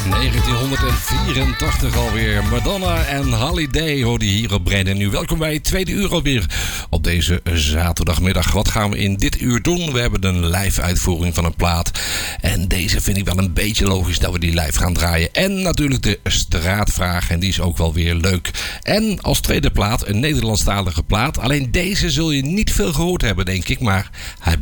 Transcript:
1984 alweer. Madonna en Holiday hoorde je hier op Brand Nu. Welkom bij het tweede uur alweer op deze zaterdagmiddag. Wat gaan we in dit uur doen? We hebben een live uitvoering van een plaat. En deze vind ik wel een beetje logisch dat we die live gaan draaien. En natuurlijk de straatvraag. En die is ook wel weer leuk. En als tweede plaat een Nederlandstalige plaat. Alleen deze zul je niet veel gehoord hebben, denk ik. Maar hij